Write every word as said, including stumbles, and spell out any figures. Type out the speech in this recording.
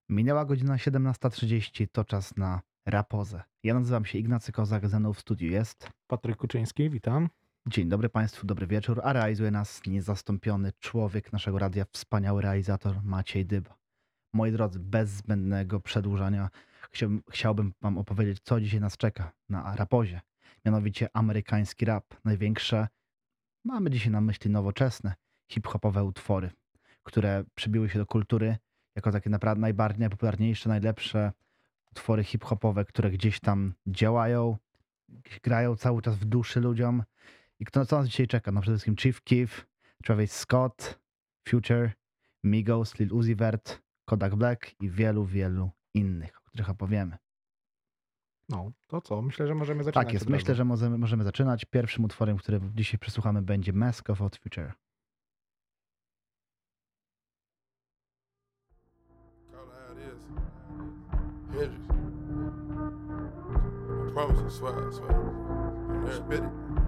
Minęła godzina siedemnasta trzydzieści, to czas na Rapozę. Ja nazywam się Ignacy Kozak, ze mną w studiu jest. Patryk Kuczyński, witam. Dzień dobry Państwu, dobry wieczór, a realizuje nas niezastąpiony człowiek naszego radia, wspaniały realizator Maciej Dyba. Moi drodzy, bez zbędnego przedłużania chciałbym, chciałbym Wam opowiedzieć, co dzisiaj nas czeka na Rapozie. Mianowicie amerykański rap. Największe, mamy dzisiaj na myśli nowoczesne, hip-hopowe utwory, które przybiły się do kultury jako takie naprawdę najbardziej najpopularniejsze, najlepsze utwory hip-hopowe, które gdzieś tam działają, gdzieś grają cały czas w duszy ludziom. I kto co nas dzisiaj czeka? No przede wszystkim Chief Keef, Travis Scott, Future, Migos, Lil Uzi Vert, Kodak Black i wielu, wielu innych, o których opowiemy. No, to co? Myślę, że możemy Tak zaczynać jest, od myślę, razu. że możemy, możemy zaczynać. Pierwszym utworem, który dzisiaj przesłuchamy, będzie Mask of Odd Future. Call it how it is. Hendrix. I promise, I swear, I swear. I spit it.